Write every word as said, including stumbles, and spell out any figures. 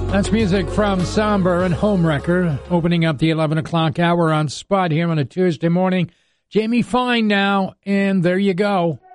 That's music from Somber and Homewrecker, opening up the eleven o'clock hour on Spud here on a Tuesday morning. Jamie Fine now, and there you go.